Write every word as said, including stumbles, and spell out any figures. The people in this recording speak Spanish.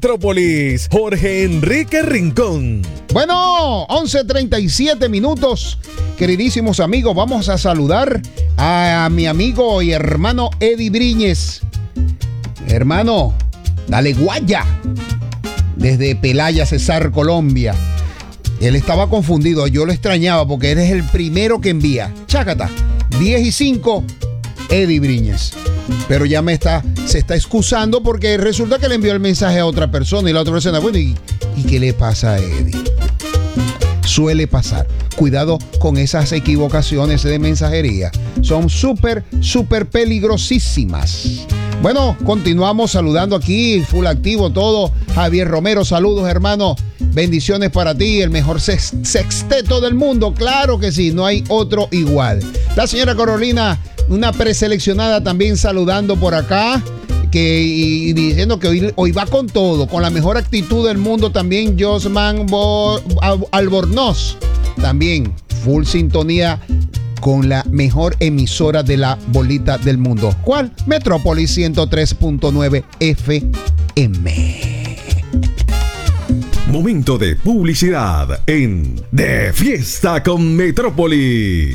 Metrópolis, Jorge Enrique Rincón. Bueno, once treinta y siete minutos. Queridísimos amigos, vamos a saludar a mi amigo y hermano Eddie Briñez. Hermano, dale guaya. Desde Pelaya, Cesar, Colombia. Él estaba confundido, yo lo extrañaba porque eres el primero que envía. Chácata, diez y cinco, Eddie Briñez. Pero ya me está, se está excusando porque resulta que le envió el mensaje a otra persona y la otra persona, bueno, ¿y, ¿y qué le pasa a Eddie? Suele pasar. Cuidado con esas equivocaciones de mensajería. Son súper, súper peligrosísimas. Bueno, continuamos saludando aquí, full activo todo. Javier Romero, saludos hermano. Bendiciones para ti, el mejor sex- sexteto del mundo. Claro que sí, no hay otro igual. La señora Carolina, una preseleccionada también saludando por acá. Que, y, y diciendo que hoy, hoy va con todo, con la mejor actitud del mundo también. Josman Bo, Albornoz, también full sintonía con la mejor emisora de la bolita del mundo. ¿Cuál? Metrópolis ciento tres punto nueve F M. Momento de publicidad en De Fiesta con Metrópolis.